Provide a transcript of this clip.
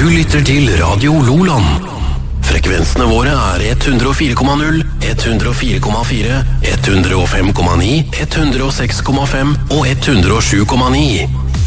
Du lytter til Radio Loland. Frekvensene våre er 104,0, 104,4, 105,9, 106,5 og 107,9.